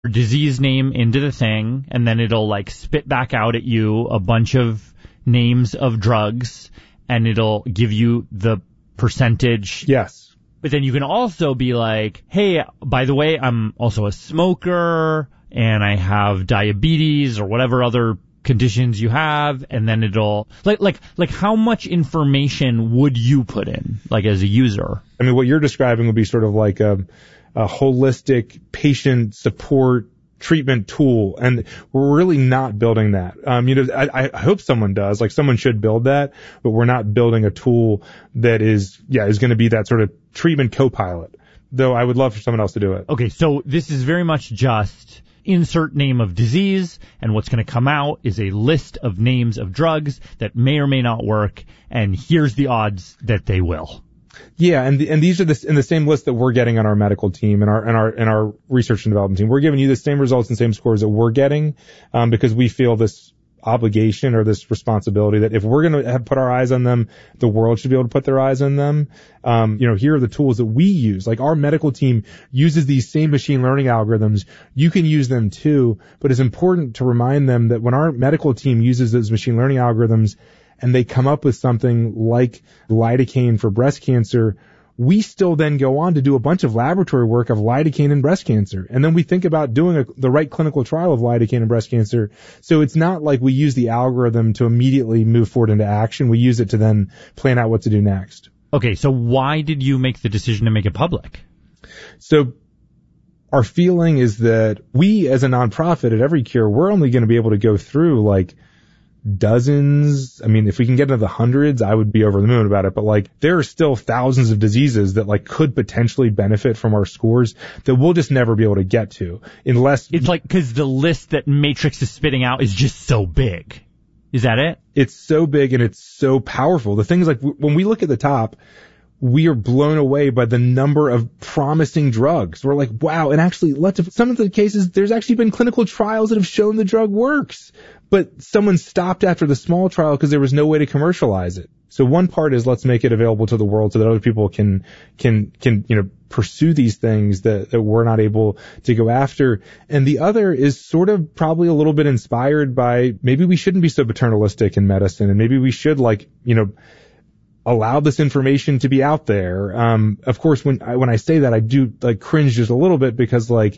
disease name into the thing, and then it'll like spit back out at you a bunch of names of drugs, and it'll give you the percentage. Yes. But then you can also be like, hey, by the way, I'm also a smoker, and I have diabetes or whatever other conditions you have, and then it'll like how much information would you put in, like as a user? I mean, what you're describing would be sort of like a holistic patient support treatment tool, and we're really not building that. I hope someone does, like someone should build that, but we're not building a tool that is going to be that sort of treatment co-pilot, though I would love for someone else to do it. Okay, so this is very much just insert name of disease, and what's going to come out is a list of names of drugs that may or may not work, and here's the odds that they will. Yeah, and these are in the same list that we're getting on our medical team and our research and development team. We're giving you the same results and same scores that we're getting, because we feel this obligation or this responsibility that if we're going to put our eyes on them, the world should be able to put their eyes on them. Here are the tools that we use. Like our medical team uses these same machine learning algorithms. You can use them too, but it's important to remind them that when our medical team uses those machine learning algorithms and they come up with something like lidocaine for breast cancer, we still then go on to do a bunch of laboratory work of lidocaine in breast cancer. And then we think about doing the right clinical trial of lidocaine in breast cancer. So it's not like we use the algorithm to immediately move forward into action. We use it to then plan out what to do next. Okay, so why did you make the decision to make it public? So our feeling is that we as a nonprofit at Every Cure, we're only going to be able to go through like dozens. I mean, if we can get into the hundreds, I would be over the moon about it. But like, there are still thousands of diseases that like could potentially benefit from our scores that we'll just never be able to get to unless it's like, cause the list that Matrix is spitting out is just so big. Is that it? It's so big and it's so powerful. The thing is, like, when we look at the top, we are blown away by the number of promising drugs. We're like, wow. And actually, some of the cases, there's actually been clinical trials that have shown the drug works. But someone stopped after the small trial because there was no way to commercialize it. So one part is let's make it available to the world so that other people can pursue these things that we're not able to go after. And the other is sort of probably a little bit inspired by maybe we shouldn't be so paternalistic in medicine, and maybe we should allow this information to be out there. Of course, when I say that, I do like cringe just a little bit because like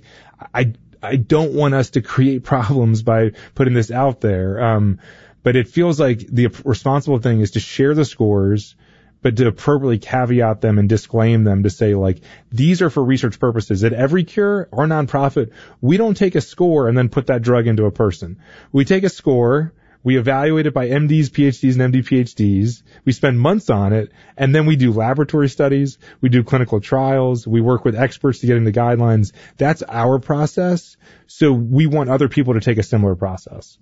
I don't want us to create problems by putting this out there. But it feels like the responsible thing is to share the scores, but to appropriately caveat them and disclaim them to say, like, these are for research purposes. At Every Cure, our nonprofit, we don't take a score and then put that drug into a person. We take a score, we evaluate it by MDs, PhDs, and MD PhDs. We spend months on it, and then we do laboratory studies. We do clinical trials. We work with experts to get into guidelines. That's our process. So we want other people to take a similar process.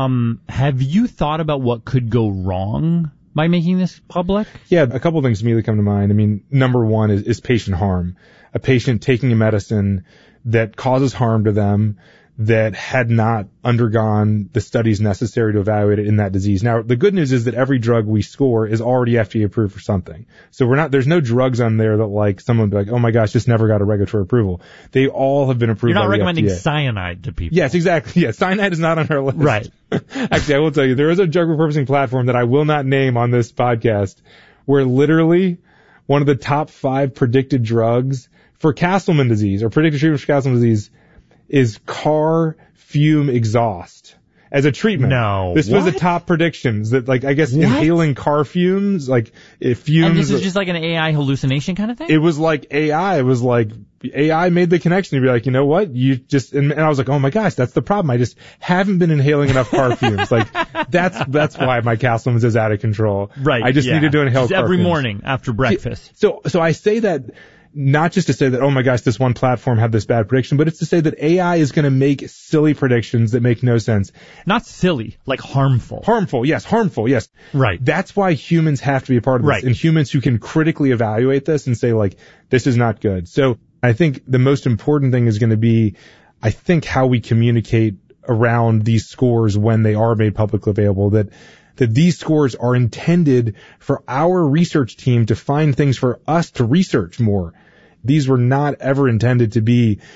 Have you thought about what could go wrong by making this public? Yeah, a couple of things immediately come to mind. I mean, number one is patient harm. A patient taking a medicine that causes harm to them, that had not undergone the studies necessary to evaluate it in that disease. Now, the good news is that every drug we score is already FDA approved for something. So there's no drugs on there that like someone would be like, oh my gosh, this never got a regulatory approval. They all have been approved by the FDA. You're not recommending cyanide to people. Yes, exactly. Yeah, cyanide is not on our list. Right. Actually, I will tell you, there is a drug repurposing platform that I will not name on this podcast where literally one of the top 5 predicted drugs for Castleman disease or predicted treatment for Castleman disease is car fume exhaust as a treatment. No. This was the top predictions that, like, I guess inhaling car fumes, like, it fumes. And this is just like an AI hallucination kind of thing? It was like AI. It was like AI made the connection to be like, you know what? You just, and I was like, oh my gosh, that's the problem. I just haven't been inhaling enough car fumes. Like, that's why my Castleman's is out of control. Right. I just needed to inhale car every fumes. morning after breakfast. So I say that not just to say that, oh my gosh, this one platform had this bad prediction, but it's to say that AI is going to make silly predictions that make no sense. Not silly, like harmful. Harmful, yes. Right. That's why humans have to be a part of this. Right. And humans who can critically evaluate this and say, like, this is not good. So I think the most important thing is going to be, I think, how we communicate around these scores when they are made publicly available, that these scores are intended for our research team to find things for us to research more. These were not ever intended to be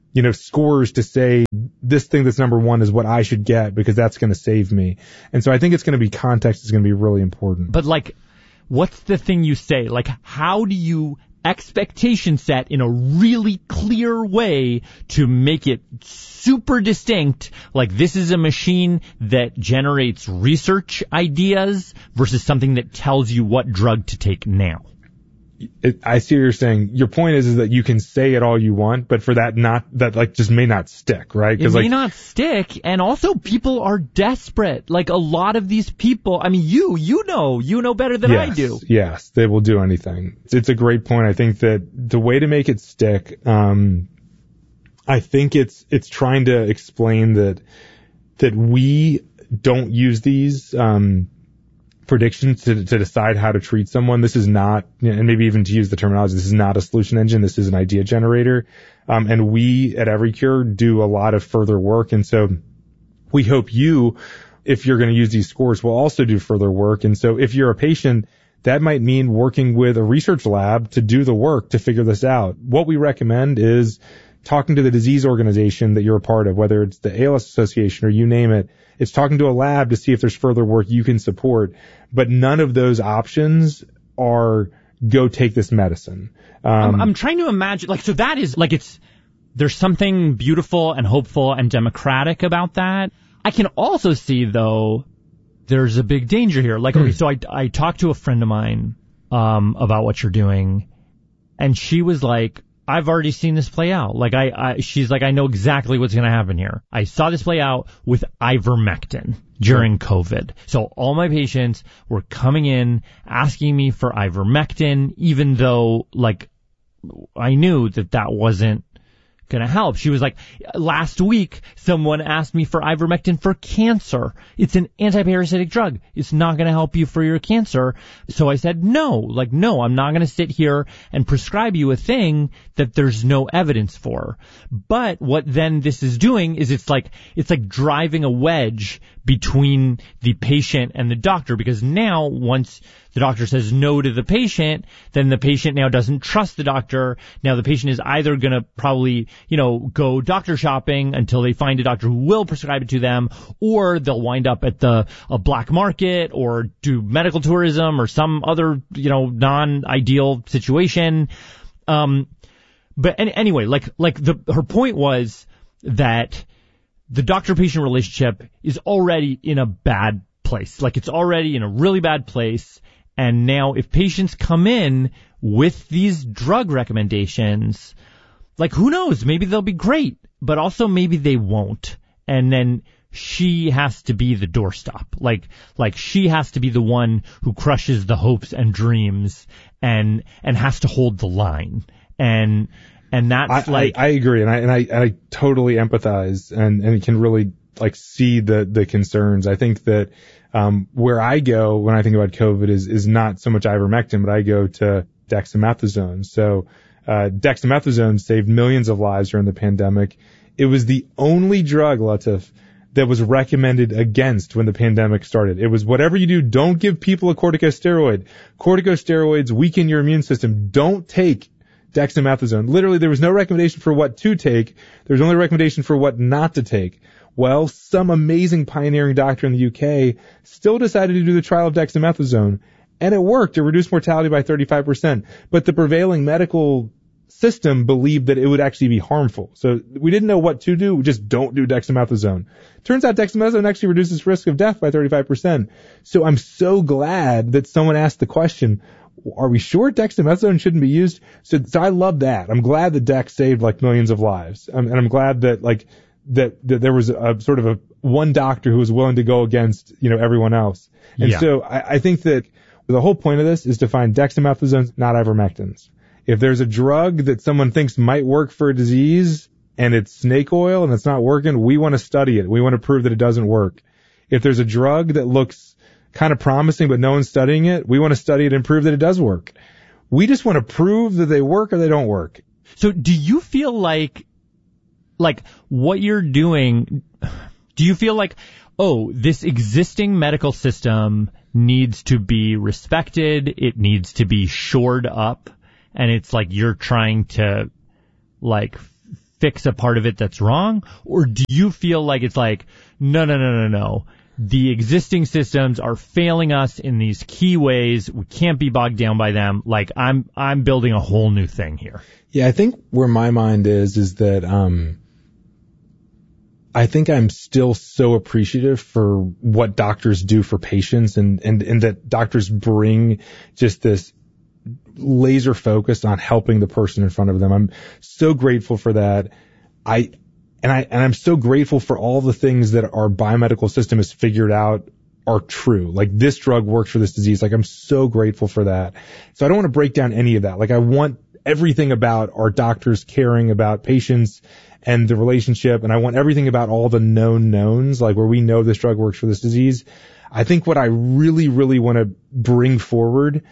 scores to say this thing that's number one is what I should get because that's going to save me. And so I think it's going to be context is going to be really important. But like, what's the thing you say? Like, how do you expectation set in a really clear way to make it super distinct? Like, this is a machine that generates research ideas versus something that tells you what drug to take now. I see what you're saying. Your point is that you can say it all you want, but for that just may not stick, right? It may not stick, and also people are desperate. Like, a lot of these people, I mean, you know better than I do. Yes, they will do anything. It's a great point. I think that the way to make it stick, I think it's trying to explain that we don't use these predictions to decide how to treat someone. This is not, and maybe even to use the terminology, this is not a solution engine. This is an idea generator. And we at EveryCure do a lot of further work. And so we hope you, if you're going to use these scores, will also do further work. And so if you're a patient, that might mean working with a research lab to do the work to figure this out. What we recommend is talking to the disease organization that you're a part of, whether it's the ALS Association or you name it. It's talking to a lab to see if there's further work you can support. But none of those options are go take this medicine. I'm trying to imagine, like, so that is, like, there's something beautiful and hopeful and democratic about that. I can also see, though, there's a big danger here. Like, okay, so I talked to a friend of mine about what you're doing, and she was like, I've already seen this play out. Like, she's like, I know exactly what's going to happen here. I saw this play out with ivermectin during COVID. So all my patients were coming in asking me for ivermectin, even though, like, I knew that wasn't going to help. She was like, last week, someone asked me for ivermectin for cancer. It's an antiparasitic drug. It's not going to help you for your cancer. So I said, no, I'm not going to sit here and prescribe you a thing that there's no evidence for. But what then this is doing is it's like driving a wedge between the patient and the doctor, because now once the doctor says no to the patient, then the patient now doesn't trust the doctor. Now the patient is either going to probably, go doctor shopping until they find a doctor who will prescribe it to them, or they'll wind up at a black market or do medical tourism or some other, non-ideal situation. But anyway, her point was that the doctor-patient relationship is already in a bad place. Like, it's already in a really bad place. And now if patients come in with these drug recommendations, like, who knows? Maybe they'll be great, but also maybe they won't. And then she has to be the doorstop. Like she has to be the one who crushes the hopes and dreams and has to hold the line. And that's I agree. And I totally empathize and can really see the concerns. I think that, where I go when I think about COVID is not so much ivermectin, but I go to dexamethasone. So, dexamethasone saved millions of lives during the pandemic. It was the only drug, Latif, that was recommended against when the pandemic started. It was, whatever you do, don't give people a corticosteroid. Corticosteroids weaken your immune system. Don't take dexamethasone. Literally, there was no recommendation for what to take. There was only a recommendation for what not to take. Well, some amazing pioneering doctor in the UK still decided to do the trial of dexamethasone, and it worked. It reduced mortality by 35%. But the prevailing medical system believed that it would actually be harmful. So we didn't know what to do. We just don't do dexamethasone. Turns out dexamethasone actually reduces risk of death by 35%. So I'm so glad that someone asked the question, are we sure dexamethasone shouldn't be used? So I love that. I'm glad that Dex saved millions of lives. And I'm glad that that there was a sort of a one doctor who was willing to go against, everyone else. And so I think that the whole point of this is to find dexamethasones, not ivermectins. If there's a drug that someone thinks might work for a disease and it's snake oil and it's not working, we want to study it. We want to prove that it doesn't work. If there's a drug that looks kind of promising but no one's studying it, we want to study it and prove that it does work. We just want to prove that they work or they don't work. So do you feel like what you're doing, do you feel like, this existing medical system needs to be respected, it needs to be shored up, and it's like you're trying to fix a part of it that's wrong? Or do you feel like it's like, no. The existing systems are failing us in these key ways. We can't be bogged down by them. Like I'm building a whole new thing here. Yeah, I think where my mind is that, I think I'm still so appreciative for what doctors do for patients and that doctors bring just this laser focus on helping the person in front of them. I'm so grateful for that. I'm so grateful for all the things that our biomedical system has figured out are true. Like this drug works for this disease. Like I'm so grateful for that. So I don't want to break down any of that. Like I want everything about our doctors caring about patients and the relationship. And I want everything about all the known knowns, like where we know this drug works for this disease. I think what I really, really want to bring forward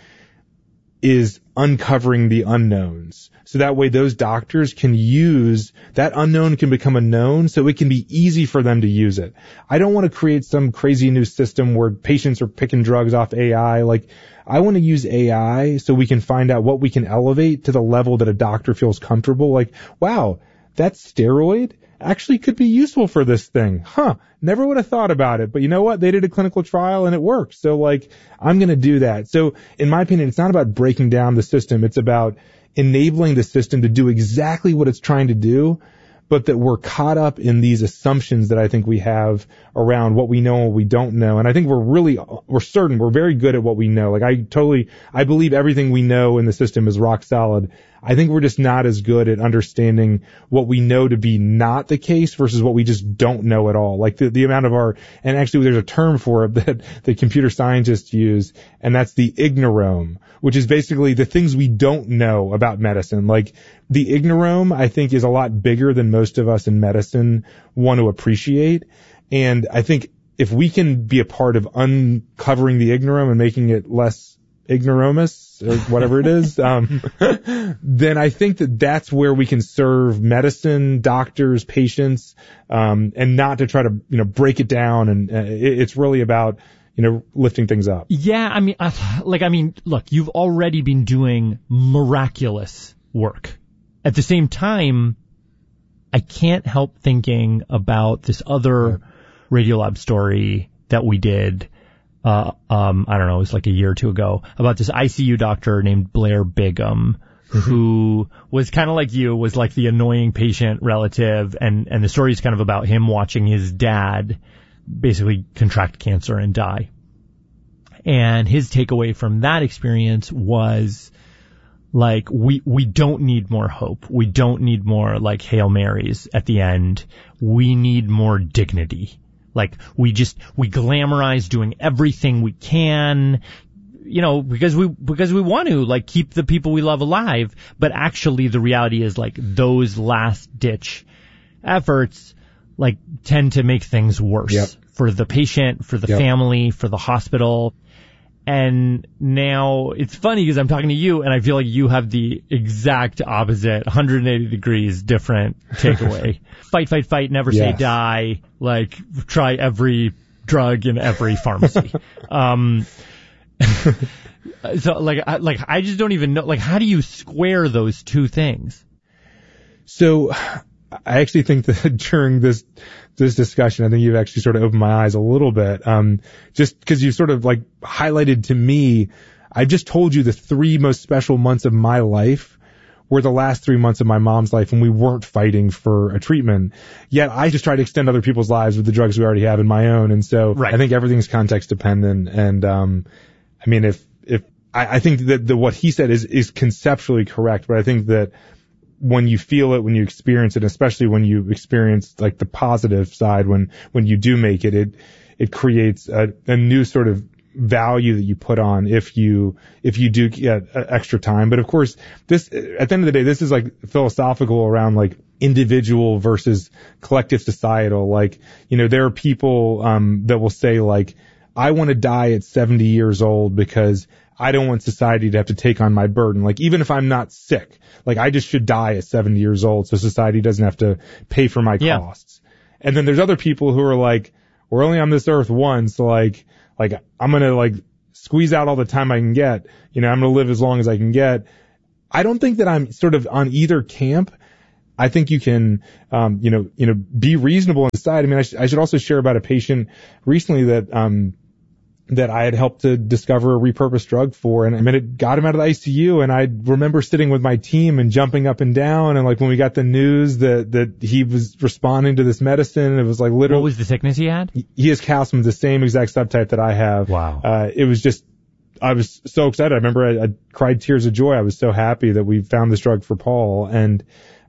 is uncovering the unknowns. So that way those doctors can use that unknown can become a known so it can be easy for them to use it. I don't want to create some crazy new system where patients are picking drugs off AI. Like I want to use AI so we can find out what we can elevate to the level that a doctor feels comfortable. Like, wow, that steroid actually could be useful for this thing. Never would have thought about it. But you know what? They did a clinical trial and it worked. So like, I'm going to do that. So in my opinion, it's not about breaking down the system. It's about enabling the system to do exactly what it's trying to do, but that we're caught up in these assumptions that I think we have around what we know and what we don't know. And I think we're certain, we're very good at what we know. Like I believe everything we know in the system is rock solid. I think we're just not as good at understanding what we know to be not the case versus what we just don't know at all. Like the amount of and actually there's a term for it that the computer scientists use, and that's the ignorome, which is basically the things we don't know about medicine. Like the ignorome, I think, is a lot bigger than most of us in medicine want to appreciate. And I think if we can be a part of uncovering the ignorome and making it less ignoramus or whatever it is, then I think that's where we can serve medicine, doctors, patients, and not to try to, break it down. And it's really about, lifting things up. Yeah. I mean, look, you've already been doing miraculous work. At the same time, I can't help thinking about this other Radiolab story that we did. I don't know, it was like a year or two ago, about this ICU doctor named Blair Bigham, who was kind of like you, was like the annoying patient relative. And the story is kind of about him watching his dad basically contract cancer and die. And his takeaway from that experience was like, we don't need more hope. We don't need more like Hail Marys at the end. We need more dignity. Like we glamorize doing everything we can, because we want to like keep the people we love alive. But actually the reality is like those last ditch efforts like tend to make things worse for the patient, for the family, for the hospital. And now it's funny because I'm talking to you and I feel like you have the exact opposite, 180 degrees different takeaway. Fight, never say die, like try every drug in every pharmacy. So I just don't even know, like, how do you square those two things? So I actually think that during this discussion, I think you've actually sort of opened my eyes a little bit. Just because you sort of like highlighted to me, I just told you the 3 most special months of my life were the last 3 months of my mom's life when we weren't fighting for a treatment. Yet I just try to extend other people's lives with the drugs we already have in my own. And so I think everything's context dependent. And, I mean, I think that what he said is conceptually correct, but I think that when you feel it, when you experience it, especially when you experience like the positive side, when you do make it, it creates a new sort of value that you put on if you do get extra time. But of course, this, at the end of the day, this is like philosophical around like individual versus collective societal. Like, there are people, that will say like, I want to die at 70 years old because I don't want society to have to take on my burden. Like, even if I'm not sick, like I just should die at 70 years old so society doesn't have to pay for my costs. And then there's other people who are like, we're only on this earth once, so like I'm going to like squeeze out all the time I can get. I'm going to live as long as I can get. I don't think that I'm sort of on either camp. I think you can, be reasonable and decide. I mean, I should also share about a patient recently that I had helped to discover a repurposed drug for, and I mean, it got him out of the ICU, and I remember sitting with my team and jumping up and down, and like when we got the news that he was responding to this medicine, it was like literally. What was the sickness he had? He has calcium, the same exact subtype that I have. Wow. It was just, I was so excited. I remember I cried tears of joy. I was so happy that we found this drug for Paul, and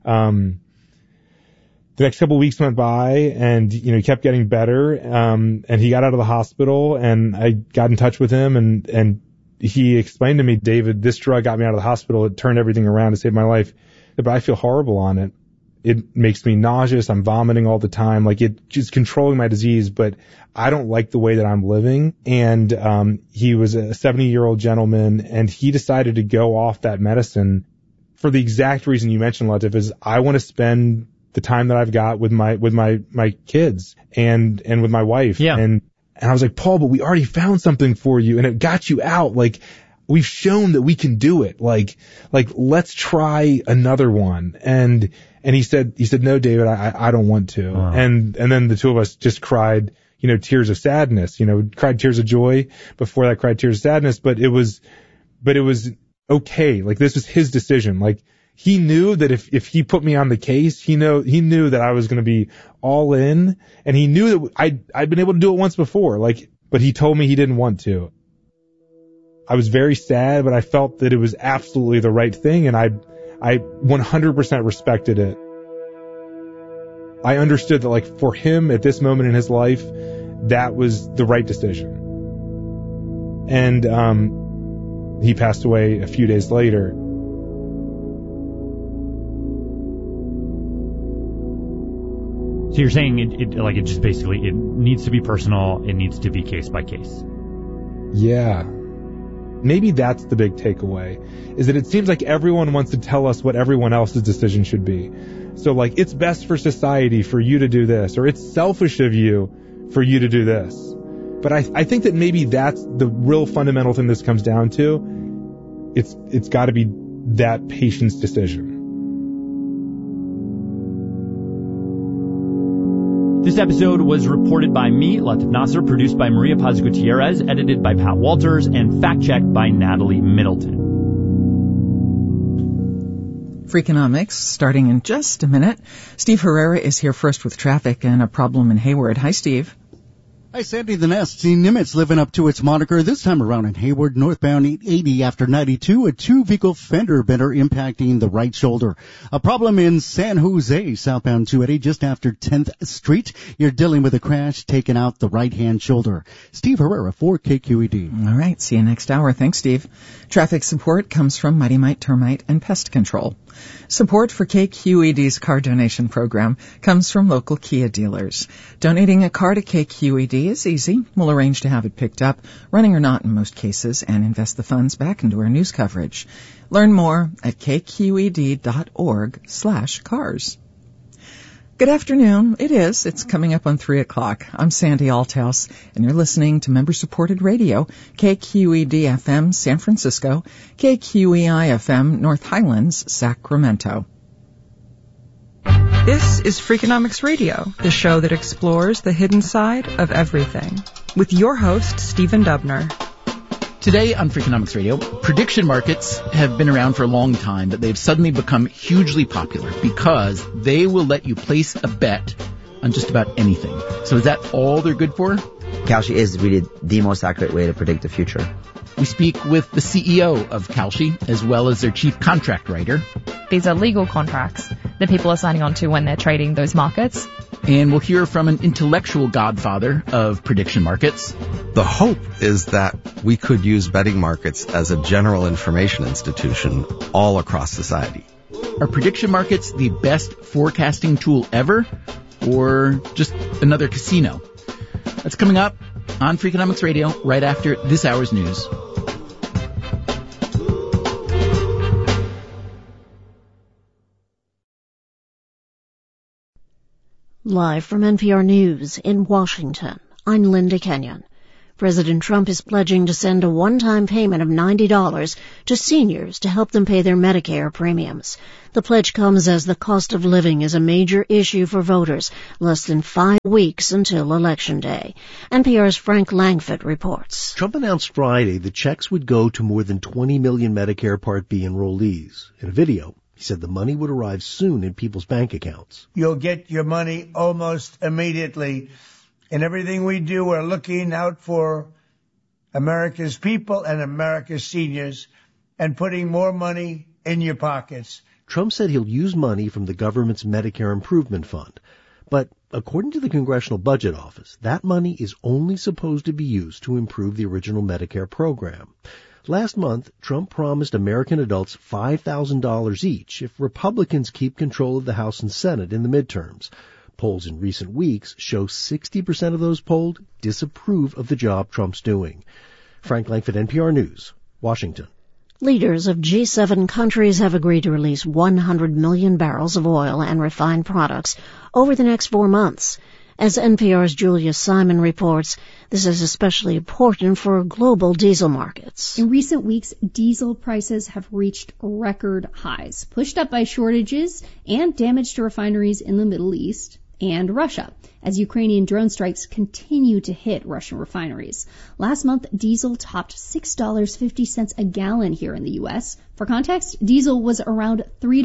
the next couple of weeks went by, and he kept getting better. And he got out of the hospital, and I got in touch with him, and he explained to me, David, this drug got me out of the hospital. It turned everything around to save my life, but I feel horrible on it. It makes me nauseous. I'm vomiting all the time. Like, it just controlling my disease, but I don't like the way that I'm living. And he was a 70-year-old gentleman, and he decided to go off that medicine for the exact reason you mentioned, Latif, is I want to spend the time that I've got with my kids and with my wife. Yeah. And I was like, Paul, but we already found something for you, and it got you out. Like, we've shown that we can do it. Like let's try another one. And he said, no, David, I don't want to. Wow. And then the two of us just cried, tears of sadness, cried tears of joy before that, cried tears of sadness, but it was okay. Like, this was his decision. Like, he knew that if he put me on the case, he knew that I was going to be all in, and he knew that I'd been able to do it once before. Like, but he told me he didn't want to. I was very sad, but I felt that it was absolutely the right thing, and I 100% respected it. I understood that, like, for him at this moment in his life, that was the right decision. And he passed away a few days later. So you're saying it just basically, it needs to be personal, it needs to be case by case. Yeah. Maybe that's the big takeaway, is that it seems like everyone wants to tell us what everyone else's decision should be. So, like, it's best for society for you to do this, or it's selfish of you for you to do this. But I think that maybe that's the real fundamental thing this comes down to. It's got to be that patient's decision. This episode was reported by me, Latif Nasser, produced by Maria Paz Gutierrez, edited by Pat Walters, and fact-checked by Natalie Middleton. Freakonomics, starting in just a minute. Steve Herrera is here first with traffic and a problem in Hayward. Hi, Steve. Hi, Sandy. The Nasty Nimitz living up to its moniker this time around in Hayward, northbound 880 after 92, a two-vehicle fender bender impacting the right shoulder. A problem in San Jose, southbound 280 just after 10th Street. You're dealing with a crash taking out the right-hand shoulder. Steve Herrera for KQED. All right. See you next hour. Thanks, Steve. Traffic support comes from Mighty Mite Termite and Pest Control. Support for KQED's car donation program comes from local Kia dealers. Donating a car to KQED is easy. We'll arrange to have it picked up, running or not in most cases, and invest the funds back into our news coverage. Learn more at kqed.org/cars. Good afternoon. It's coming up on 3 o'clock. I'm Sandy Althouse, and you're listening to member-supported radio, KQED-FM San Francisco, KQEI-FM North Highlands, Sacramento. This is Freakonomics Radio, the show that explores the hidden side of everything, with your host, Stephen Dubner. Today on Freakonomics Radio, prediction markets have been around for a long time, but they've suddenly become hugely popular because they will let you place a bet on just about anything. So is that all they're good for? Kalshi is really the most accurate way to predict the future. We speak with the CEO of Kalshi, as well as their chief contract writer. These are legal contracts that people are signing on to when they're trading those markets. And we'll hear from an intellectual godfather of prediction markets. The hope is that we could use betting markets as a general information institution all across society. Are prediction markets the best forecasting tool ever, or just another casino? That's coming up on Freakonomics Radio right after this hour's news. Live from NPR News in Washington, I'm Linda Kenyon. President Trump is pledging to send a one-time payment of $90 to seniors to help them pay their Medicare premiums. The pledge comes as the cost of living is a major issue for voters less than 5 weeks until Election Day. NPR's Frank Langford reports. Trump announced Friday the checks would go to more than 20 million Medicare Part B enrollees. In a video, he said the money would arrive soon in people's bank accounts. You'll get your money almost immediately. In everything we do, we're looking out for America's people and America's seniors and putting more money in your pockets. Trump said he'll use money from the government's Medicare Improvement Fund. But according to the Congressional Budget Office, that money is only supposed to be used to improve the original Medicare program. Last month, Trump promised American adults $5,000 each if Republicans keep control of the House and Senate in the midterms. Polls in recent weeks show 60% of those polled disapprove of the job Trump's doing. Frank Langford, NPR News, Washington. Leaders of G7 countries have agreed to release 100 million barrels of oil and refined products over the next 4 months. As NPR's Julia Simon reports, this is especially important for global diesel markets. In recent weeks, diesel prices have reached record highs, pushed up by shortages and damage to refineries in the Middle East and Russia, as Ukrainian drone strikes continue to hit Russian refineries. Last month, diesel topped $6.50 a gallon here in the U.S. For context, diesel was around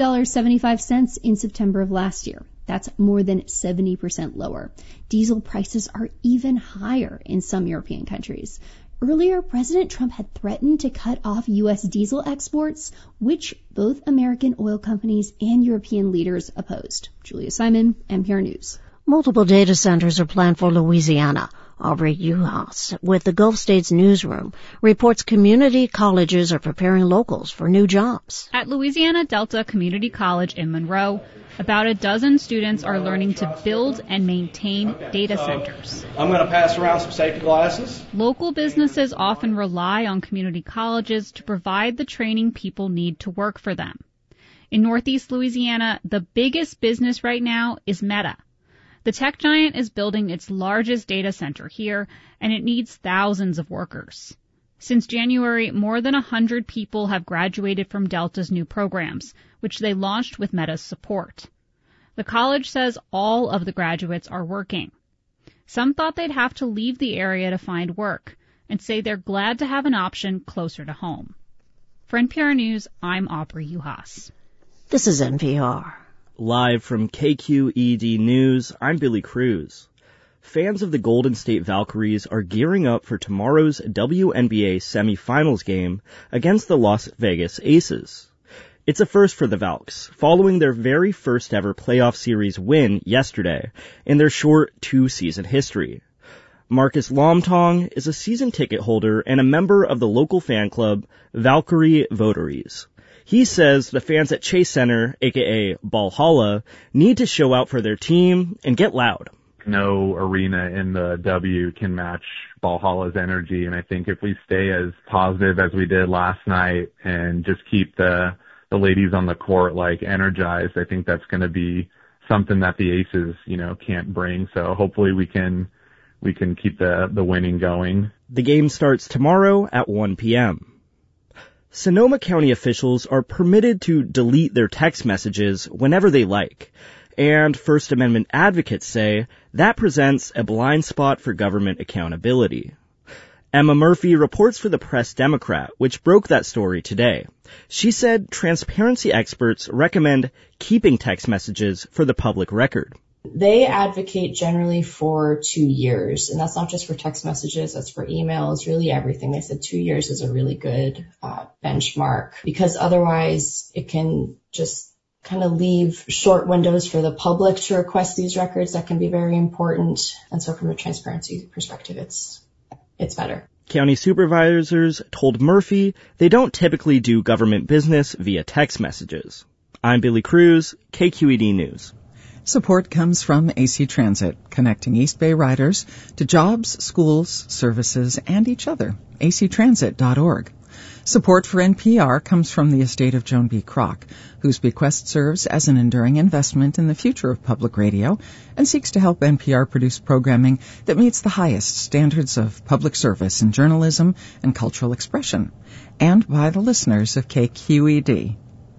$3.75 in September of last year. That's more than 70% lower. Diesel prices are even higher in some European countries. Earlier, President Trump had threatened to cut off U.S. diesel exports, which both American oil companies and European leaders opposed. Julia Simon, NPR News. Multiple data centers are planned for Louisiana. Aubrey Uhas, with the Gulf States Newsroom, reports community colleges are preparing locals for new jobs. At Louisiana Delta Community College in Monroe, about a dozen students are learning to build and maintain data centers. I'm going to pass around some safety glasses. Local businesses often rely on community colleges to provide the training people need to work for them. In Northeast Louisiana, the biggest business right now is Meta. The tech giant is building its largest data center here, and it needs thousands of workers. Since January, more than 100 people have graduated from Delta's new programs, which they launched with Meta's support. The college says all of the graduates are working. Some thought they'd have to leave the area to find work, and say they're glad to have an option closer to home. For NPR News, I'm Aubrey Uhas. This is NPR. Live from KQED News, I'm Billy Cruz. Fans of the Golden State Valkyries are gearing up for tomorrow's WNBA semifinals game against the Las Vegas Aces. It's a first for the Valks, following their very first ever playoff series win yesterday in their short 2-season history. Marcus Lomtong is a season ticket holder and a member of the local fan club Valkyrie Votaries. He says the fans at Chase Center, aka Valhalla, need to show out for their team and get loud. No arena in the W can match Valhalla's energy, and I think if we stay as positive as we did last night and just keep the ladies on the court energized, I think that's going to be something that the Aces, can't bring. So hopefully we can keep the winning going. The game starts tomorrow at 1 p.m. Sonoma County officials are permitted to delete their text messages whenever they like, and First Amendment advocates say that presents a blind spot for government accountability. Emma Murphy reports for the Press Democrat, which broke that story today. She said transparency experts recommend keeping text messages for the public record. They advocate generally for 2 years, and that's not just for text messages, that's for emails, really everything. They said 2 years is a really good benchmark, because otherwise it can just kind of leave short windows for the public to request these records that can be very important. And so from a transparency perspective, it's better. County supervisors told Murphy they don't typically do government business via text messages. I'm Billy Cruz, KQED News. Support comes from AC Transit, connecting East Bay riders to jobs, schools, services, and each other. actransit.org. Support for NPR comes from the estate of Joan B. Kroc, whose bequest serves as an enduring investment in the future of public radio and seeks to help NPR produce programming that meets the highest standards of public service in journalism and cultural expression, and by the listeners of KQED.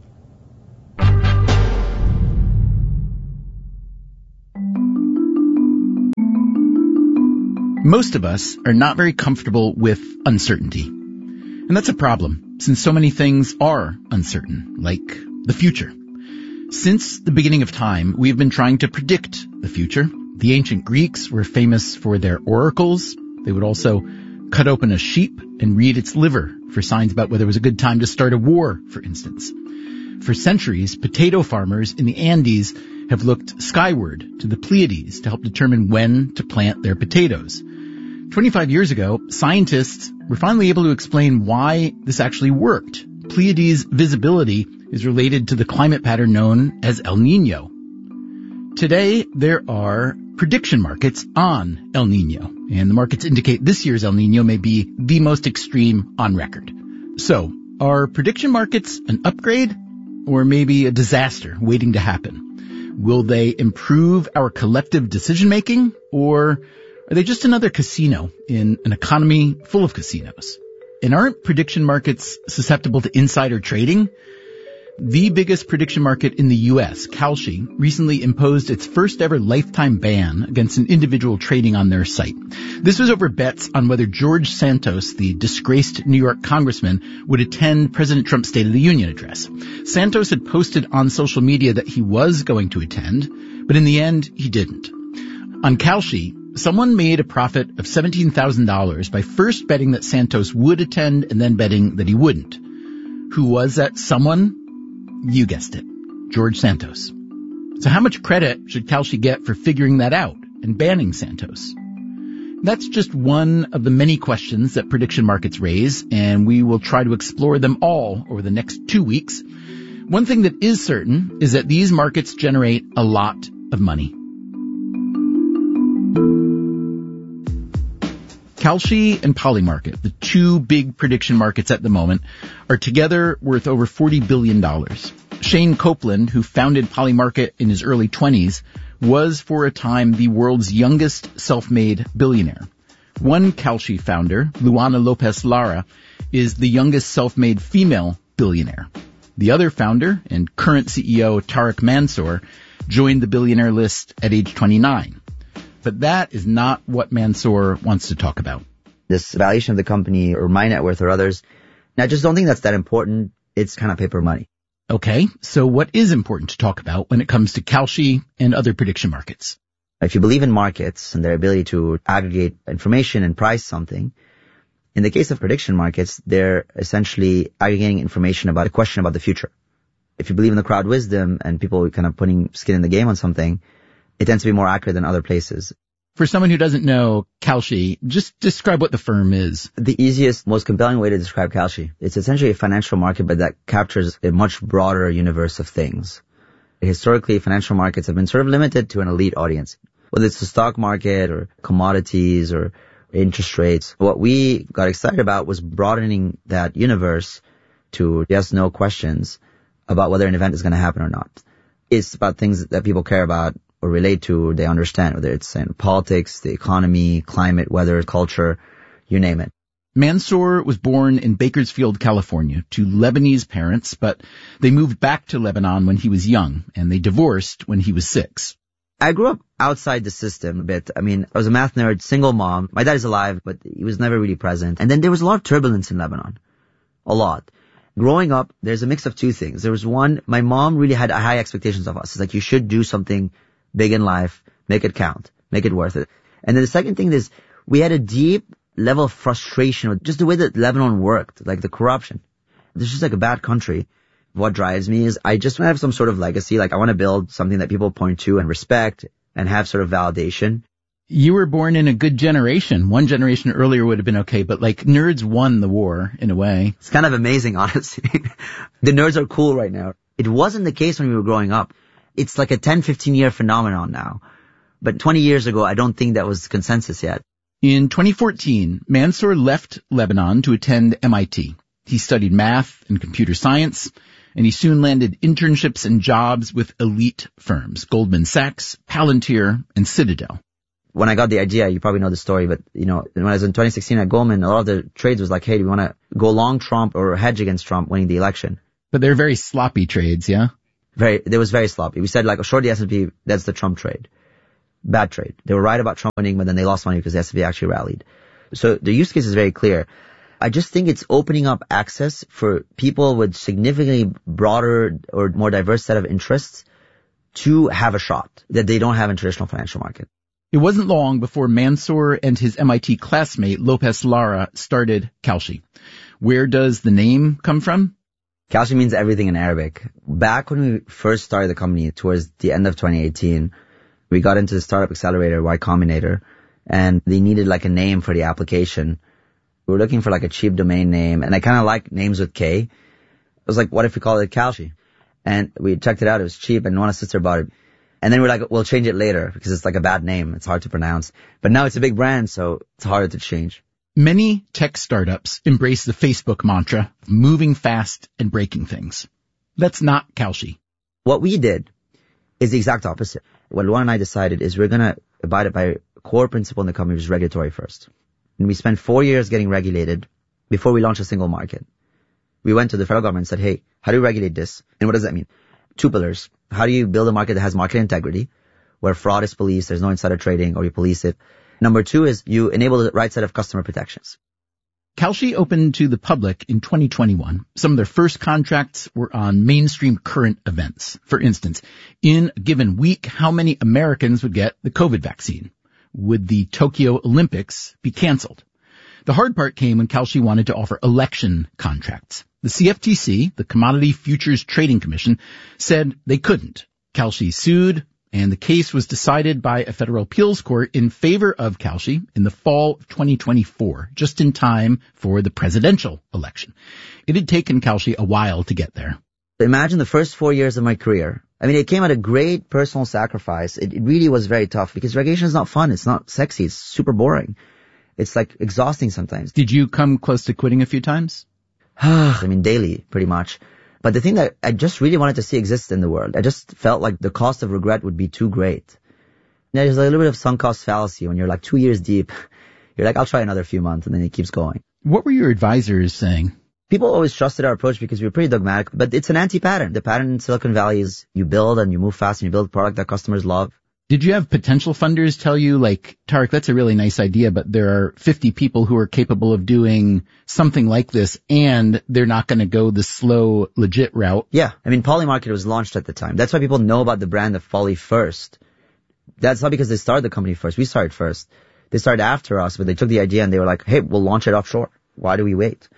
Most of us are not very comfortable with uncertainty. And that's a problem, since so many things are uncertain, like the future. Since the beginning of time, we have been trying to predict the future. The ancient Greeks were famous for their oracles. They would also cut open a sheep and read its liver for signs about whether it was a good time to start a war, for instance. For centuries, potato farmers in the Andes have looked skyward to the Pleiades to help determine when to plant their potatoes. 25 years ago, scientists were finally able to explain why this actually worked. Pleiades visibility is related to the climate pattern known as El Nino. Today, there are prediction markets on El Nino, and the markets indicate this year's El Nino may be the most extreme on record. So, are prediction markets an upgrade or maybe a disaster waiting to happen? Will they improve our collective decision-making, or are they just another casino in an economy full of casinos? And aren't prediction markets susceptible to insider trading? The biggest prediction market in the U.S., Kalshi, recently imposed its first ever lifetime ban against an individual trading on their site. This was over bets on whether George Santos, the disgraced New York congressman, would attend President Trump's State of the Union address. Santos had posted on social media that he was going to attend, but in the end, he didn't. On Kalshi, someone made a profit of $17,000 by first betting that Santos would attend and then betting that he wouldn't. Who was that someone? You guessed it, George Santos. So how much credit should Kalshi get for figuring that out and banning Santos? That's just one of the many questions that prediction markets raise, and we will try to explore them all over the next 2 weeks. One thing that is certain is that these markets generate a lot of money. Kalshi and Polymarket, the two big prediction markets at the moment, are together worth over $40 billion. Shane Copeland, who founded Polymarket in his early 20s, was for a time the world's youngest self-made billionaire. One Kalshi founder, Luana Lopez Lara, is the youngest self-made female billionaire. The other founder and current CEO, Tariq Mansour, joined the billionaire list at age 29. But that is not what Mansour wants to talk about. This valuation of the company or my net worth or others, I just don't think that's that important. It's kind of paper money. Okay, so what is important to talk about when it comes to Kalshi and other prediction markets? If you believe in markets and their ability to aggregate information and price something, in the case of prediction markets, they're essentially aggregating information about a question about the future. If you believe in the crowd wisdom and people kind of putting skin in the game on something, it tends to be more accurate than other places. For someone who doesn't know Kalshi, just describe what the firm is. The easiest, most compelling way to describe Kalshi, it's essentially a financial market, but that captures a much broader universe of things. Historically, financial markets have been sort of limited to an elite audience, whether it's the stock market or commodities or interest rates. What we got excited about was broadening that universe to yes-no questions about whether an event is going to happen or not. It's about things that people care about or relate to, they understand, whether it's in politics, the economy, climate, weather, culture, you name it. Mansour was born in Bakersfield, California, to Lebanese parents, but they moved back to Lebanon when he was young, and they divorced when he was 6. I grew up outside the system a bit. I mean, I was a math nerd, single mom. My dad is alive, but he was never really present. And then there was a lot of turbulence in Lebanon. A lot. Growing up, there's a mix of two things. There was one, my mom really had high expectations of us. It's like, you should do something big in life, make it count, make it worth it. And then the second thing is, we had a deep level of frustration with just the way that Lebanon worked, like the corruption. This is like a bad country. What drives me is I just want to have some sort of legacy. Like I want to build something that people point to and respect and have sort of validation. You were born in a good generation. One generation earlier would have been okay, but like nerds won the war in a way. It's kind of amazing, honestly. The nerds are cool right now. It wasn't the case when we were growing up. It's like a 10, 15-year phenomenon now. But 20 years ago, I don't think that was consensus yet. In 2014, Mansour left Lebanon to attend MIT. He studied math and computer science, and he soon landed internships and jobs with elite firms, Goldman Sachs, Palantir, and Citadel. When I got the idea, you probably know the story, but when I was in 2016 at Goldman, a lot of the trades was like, hey, do we want to go long Trump or hedge against Trump winning the election? But they're very sloppy trades, yeah? They was very sloppy. We said like, short the S&P, that's the Trump trade. Bad trade. They were right about Trump winning, but then they lost money because the S&P actually rallied. So the use case is very clear. I just think it's opening up access for people with significantly broader or more diverse set of interests to have a shot that they don't have in traditional financial market. It wasn't long before Mansour and his MIT classmate Lopez Lara started Kalshi. Where does the name come from? Kalshi means everything in Arabic. Back when we first started the company towards the end of 2018, we got into the startup accelerator, Y Combinator, and they needed like a name for the application. We were looking for like a cheap domain name, and I kind of like names with K. I was like, what if we call it Kalshi? And we checked it out. It was cheap, and one of our sister bought it. And then we're like, we'll change it later because it's like a bad name. It's hard to pronounce. But now it's a big brand, so it's harder to change. Many tech startups embrace the Facebook mantra of moving fast and breaking things. That's not Kalshi. What we did is the exact opposite. What Luan and I decided is we're going to abide by a core principle in the company, which is regulatory first. And we spent 4 years getting regulated before we launched a single market. We went to the federal government and said, hey, how do you regulate this? And what does that mean? 2 pillars. How do you build a market that has market integrity, where fraud is policed, there's no insider trading, or you police it? Number 2 is you enable the right set of customer protections. Kalshi opened to the public in 2021. Some of their first contracts were on mainstream current events. For instance, in a given week, how many Americans would get the COVID vaccine? Would the Tokyo Olympics be canceled? The hard part came when Kalshi wanted to offer election contracts. The CFTC, the Commodity Futures Trading Commission, said they couldn't. Kalshi sued, and the case was decided by a federal appeals court in favor of Kalshi in the fall of 2024, just in time for the presidential election. It had taken Kalshi a while to get there. Imagine the first 4 years of my career. I mean, it came at a great personal sacrifice. It really was very tough because regulation is not fun. It's not sexy. It's super boring. It's like exhausting sometimes. Did you come close to quitting a few times? I mean, daily, pretty much. But the thing that I just really wanted to see exist in the world, I just felt like the cost of regret would be too great. There's a little bit of sunk cost fallacy when you're like 2 years deep. You're like, I'll try another few months, and then it keeps going. What were your advisors saying? People always trusted our approach because we were pretty dogmatic, but it's an anti-pattern. The pattern in Silicon Valley is you build and you move fast and you build a product that customers love. Did you have potential funders tell you, like, Tarek, that's a really nice idea, but there are 50 people who are capable of doing something like this, and they're not going to go the slow, legit route? Yeah. I mean, Polymarket was launched at the time. That's why people know about the brand of Poly first. That's not because they started the company first. We started first. They started after us, but they took the idea and they were like, hey, we'll launch it offshore. Why do we wait?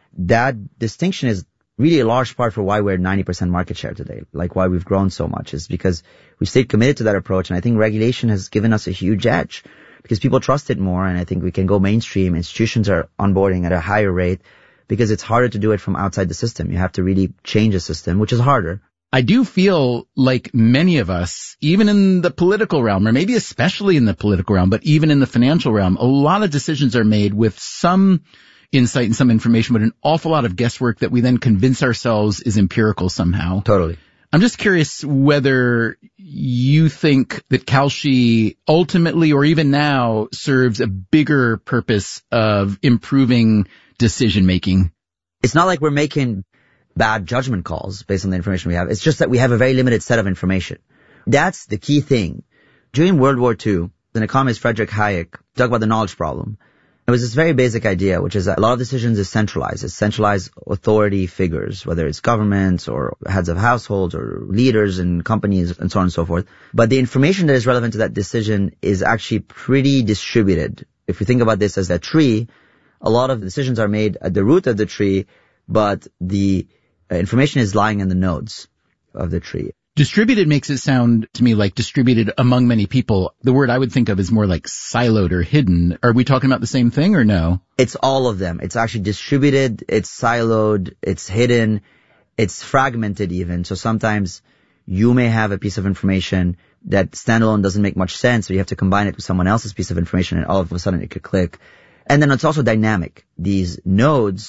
That distinction is really a large part for why we're 90% market share today, like why we've grown so much, is because we stayed committed to that approach. And I think regulation has given us a huge edge because people trust it more. And I think we can go mainstream. Institutions are onboarding at a higher rate because it's harder to do it from outside the system. You have to really change the system, which is harder. I do feel like many of us, even in the political realm, or maybe especially in the political realm, but even in the financial realm, a lot of decisions are made with some insight and some information, but an awful lot of guesswork that we then convince ourselves is empirical somehow. Totally. I'm just curious whether you think that Kalshi ultimately, or even now, serves a bigger purpose of improving decision making. It's not like we're making bad judgment calls based on the information we have. It's just that we have a very limited set of information. That's the key thing. During World War II, an economist, Friedrich Hayek, talked about the knowledge problem. It was this very basic idea, which is that a lot of decisions is centralized. It's centralized authority figures, whether it's governments or heads of households or leaders in companies and so on and so forth. But the information that is relevant to that decision is actually pretty distributed. If we think about this as a tree, a lot of decisions are made at the root of the tree, but the information is lying in the nodes of the tree. Distributed makes it sound to me like distributed among many people. The word I would think of is more like siloed or hidden. Are we talking about the same thing or no? It's all of them. It's actually distributed, it's siloed, it's hidden, it's fragmented even. So sometimes you may have a piece of information that standalone doesn't make much sense, so you have to combine it with someone else's piece of information and all of a sudden it could click. And then it's also dynamic. These nodes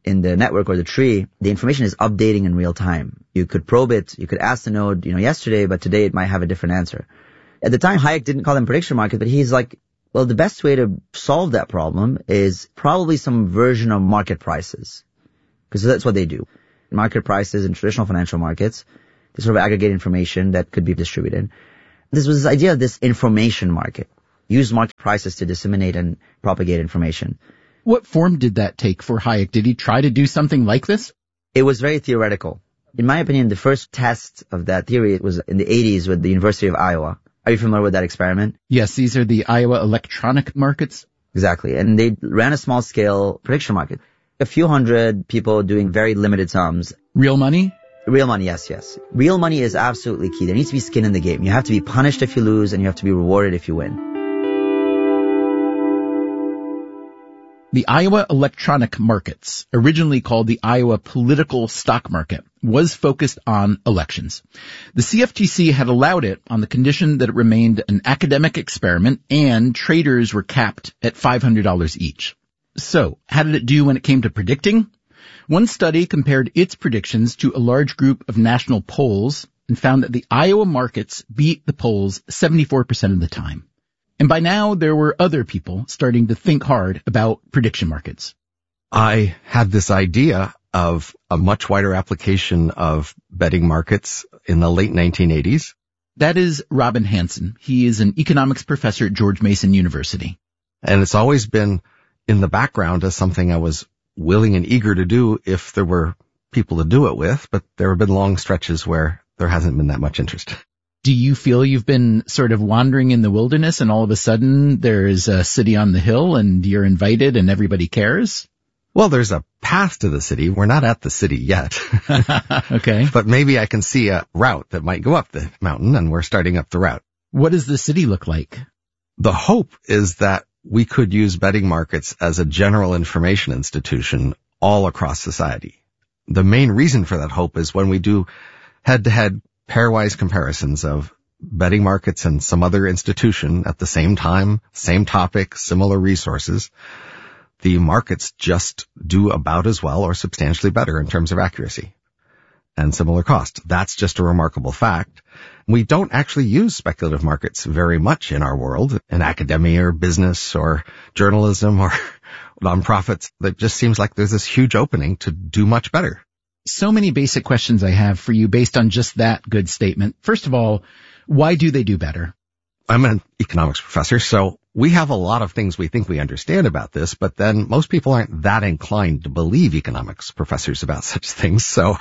in the network or the tree, the information is updating in real time. You could probe it, you could ask the node, yesterday, but today it might have a different answer. At the time, Hayek didn't call them prediction markets, but he's like, well, the best way to solve that problem is probably some version of market prices. Because that's what they do. Market prices in traditional financial markets, they sort of aggregate information that could be distributed. This was this idea of this information market. Use market prices to disseminate and propagate information. What form did that take for Hayek? Did he try to do something like this? It was very theoretical. In my opinion, the first test of that theory was in the 80s with the University of Iowa. Are you familiar with that experiment? Yes, these are the Iowa electronic markets. Exactly. And they ran a small-scale prediction market. A few hundred people doing very limited sums. Real money? Real money, yes. Real money is absolutely key. There needs to be skin in the game. You have to be punished if you lose, and you have to be rewarded if you win. The Iowa electronic markets, originally called the Iowa political stock market, was focused on elections. The CFTC had allowed it on the condition that it remained an academic experiment and traders were capped at $500 each. So, how did it do when it came to predicting? One study compared its predictions to a large group of national polls and found that the Iowa markets beat the polls 74% of the time. And by now, there were other people starting to think hard about prediction markets. I had this idea of a much wider application of betting markets in the late 1980s. That is Robin Hanson. He is an economics professor at George Mason University. And it's always been in the background as something I was willing and eager to do if there were people to do it with, but there have been long stretches where there hasn't been that much interest. Do you feel you've been sort of wandering in the wilderness and all of a sudden there's a city on the hill and you're invited and everybody cares? Well, there's a path to the city. We're not at the city yet. Okay. But maybe I can see a route that might go up the mountain, and we're starting up the route. What does the city look like? The hope is that we could use betting markets as a general information institution all across society. The main reason for that hope is when we do head-to-head pairwise comparisons of betting markets and some other institution at the same time, same topic, similar resources, the markets just do about as well or substantially better in terms of accuracy and similar cost. That's just a remarkable fact. We don't actually use speculative markets very much in our world, in academia or business or journalism or nonprofits. It just seems like there's this huge opening to do much better. So many basic questions I have for you based on just that good statement. First of all, why do they do better? I'm an economics professor, so we have a lot of things we think we understand about this, but then most people aren't that inclined to believe economics professors about such things. So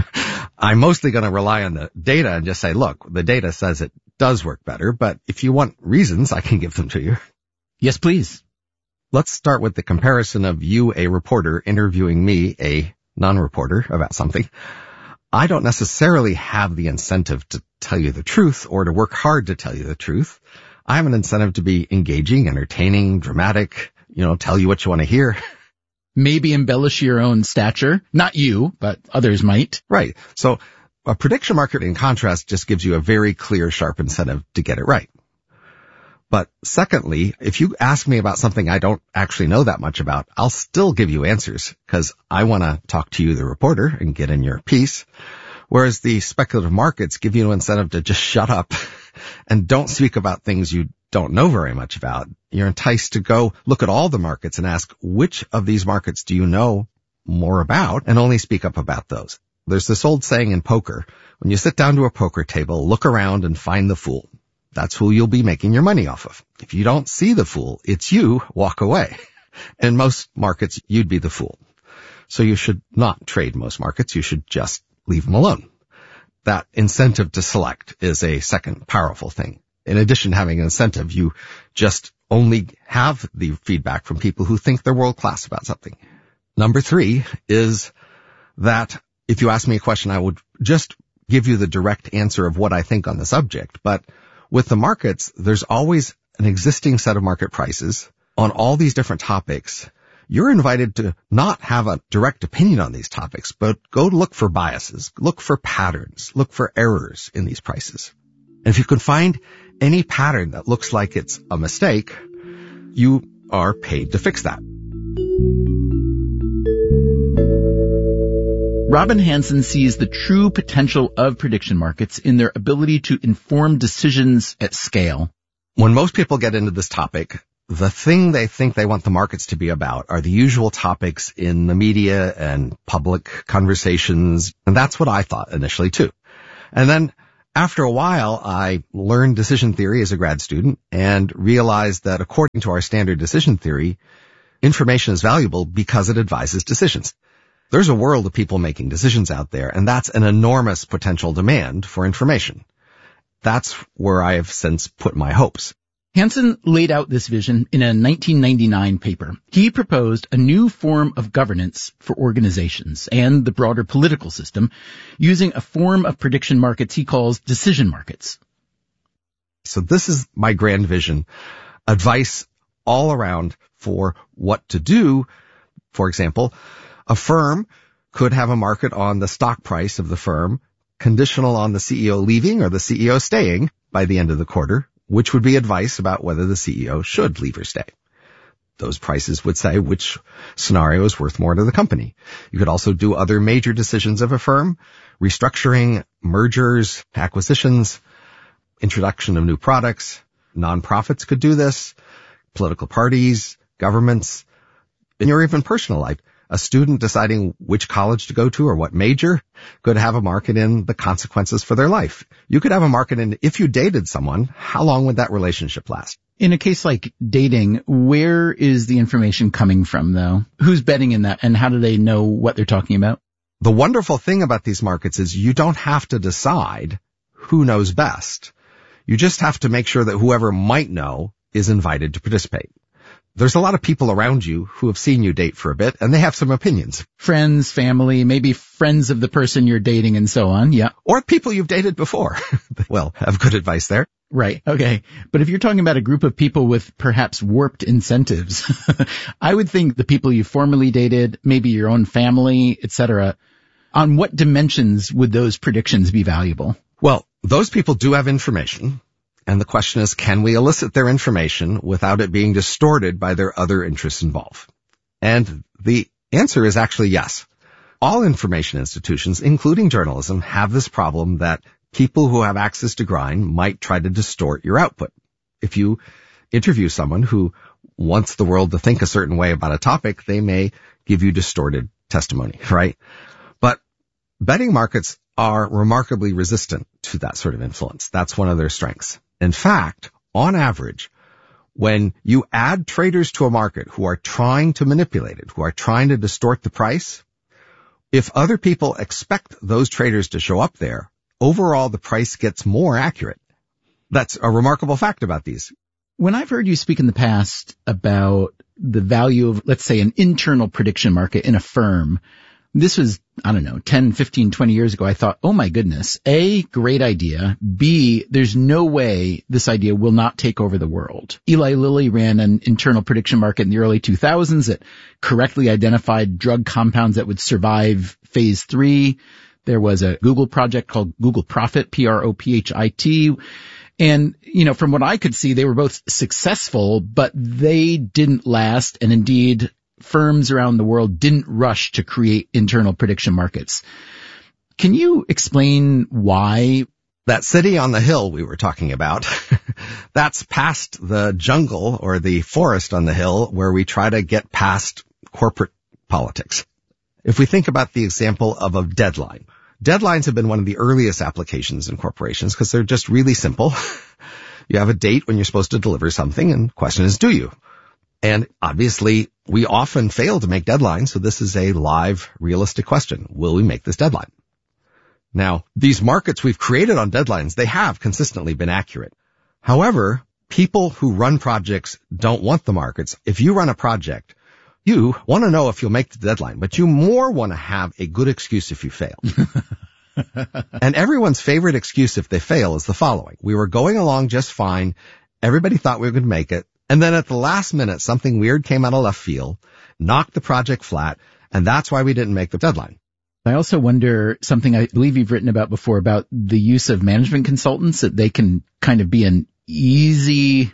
I'm mostly going to rely on the data and just say, look, the data says it does work better, but if you want reasons, I can give them to you. Yes, please. Let's start with the comparison of you, a reporter, interviewing me, a non-reporter, about something. I don't necessarily have the incentive to tell you the truth or to work hard to tell you the truth. I have an incentive to be engaging, entertaining, dramatic, tell you what you want to hear. Maybe embellish your own stature. Not you, but others might. Right. So a prediction market, in contrast, just gives you a very clear, sharp incentive to get it right. But secondly, if you ask me about something I don't actually know that much about, I'll still give you answers because I want to talk to you, the reporter, and get in your piece. Whereas the speculative markets give you an incentive to just shut up and don't speak about things you don't know very much about. You're enticed to go look at all the markets and ask, which of these markets do you know more about, and only speak up about those. There's this old saying in poker, when you sit down to a poker table, look around and find the fool. That's who you'll be making your money off of. If you don't see the fool, it's you, walk away. In most markets, you'd be the fool. So you should not trade most markets. You should just leave them alone. That incentive to select is a second powerful thing. In addition to having an incentive, you just only have the feedback from people who think they're world class about something. Number 3 is that if you ask me a question, I would just give you the direct answer of what I think on the subject. But with the markets, there's always an existing set of market prices on all these different topics. You're invited to not have a direct opinion on these topics, but go look for biases, look for patterns, look for errors in these prices. And if you can find any pattern that looks like it's a mistake, you are paid to fix that. Robin Hanson sees the true potential of prediction markets in their ability to inform decisions at scale. When most people get into this topic, the thing they think they want the markets to be about are the usual topics in the media and public conversations. And that's what I thought initially too. And then after a while, I learned decision theory as a grad student and realized that according to our standard decision theory, information is valuable because it advises decisions. There's a world of people making decisions out there, and that's an enormous potential demand for information. That's where I have since put my hopes. Hanson laid out this vision in a 1999 paper. He proposed a new form of governance for organizations and the broader political system using a form of prediction markets he calls decision markets. So this is my grand vision. Advice all around for what to do. For example, a firm could have a market on the stock price of the firm, conditional on the CEO leaving or the CEO staying by the end of the quarter, which would be advice about whether the CEO should leave or stay. Those prices would say which scenario is worth more to the company. You could also do other major decisions of a firm, restructuring, mergers, acquisitions, introduction of new products. Nonprofits could do this, political parties, governments, in your even personal life. A student deciding which college to go to or what major could have a market in the consequences for their life. You could have a market in if you dated someone, how long would that relationship last? In a case like dating, where is the information coming from, though? Who's betting in that, and how do they know what they're talking about? The wonderful thing about these markets is you don't have to decide who knows best. You just have to make sure that whoever might know is invited to participate. There's a lot of people around you who have seen you date for a bit, and they have some opinions. Friends, family, maybe friends of the person you're dating and so on, yeah. Or people you've dated before. Well, have good advice there. Right, okay. But if you're talking about a group of people with perhaps warped incentives, I would think the people you formerly dated, maybe your own family, etc., on what dimensions would those predictions be valuable? Well, those people do have information. And the question is, can we elicit their information without it being distorted by their other interests involved? And the answer is actually yes. All information institutions, including journalism, have this problem that people who have access to grind might try to distort your output. If you interview someone who wants the world to think a certain way about a topic, they may give you distorted testimony, right? But betting markets are remarkably resistant to that sort of influence. That's one of their strengths. In fact, on average, when you add traders to a market who are trying to manipulate it, who are trying to distort the price, if other people expect those traders to show up there, overall the price gets more accurate. That's a remarkable fact about these. When I've heard you speak in the past about the value of, let's say, an internal prediction market in a firm, this was, 10, 15, 20 years ago, I thought, oh my goodness, A, great idea. B, there's no way this idea will not take over the world. Eli Lilly ran an internal prediction market in the early 2000s that correctly identified drug compounds that would survive phase 3. There was a Google project called Google Profit, P-R-O-P-H-I-T. And, from what I could see, they were both successful, but they didn't last. And indeed, firms around the world didn't rush to create internal prediction markets. Can you explain why? That city on the hill we were talking about, that's past the jungle or the forest on the hill where we try to get past corporate politics. If we think about the example of a deadline, deadlines have been one of the earliest applications in corporations because they're just really simple. You have a date when you're supposed to deliver something, and the question is, do you? And obviously, we often fail to make deadlines, so this is a live, realistic question. Will we make this deadline? Now, these markets we've created on deadlines, they have consistently been accurate. However, people who run projects don't want the markets. If you run a project, you want to know if you'll make the deadline, but you more want to have a good excuse if you fail. And everyone's favorite excuse if they fail is the following. We were going along just fine. Everybody thought we were going to make it. And then at the last minute, something weird came out of left field, knocked the project flat, and that's why we didn't make the deadline. I also wonder something I believe you've written about before about the use of management consultants, that they can kind of be an easy,